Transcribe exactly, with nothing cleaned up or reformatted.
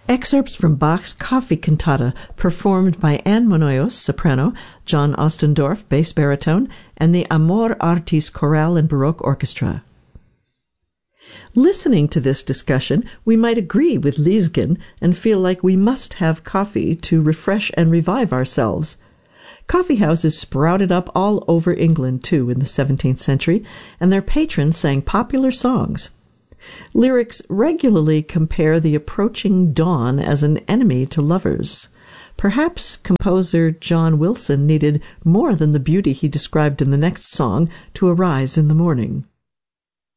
Excerpts from Bach's Coffee Cantata, performed by Anne Monoyos, soprano, John Ostendorf, bass baritone, and the Amor Artis Chorale and Baroque Orchestra. Listening to this discussion, we might agree with Liesgen and feel like we must have coffee to refresh and revive ourselves. Coffee houses sprouted up all over England, too, in the seventeenth century, and their patrons sang popular songs. Lyrics regularly compare the approaching dawn as an enemy to lovers. Perhaps composer John Wilson needed more than the beauty he described in the next song to arise in the morning.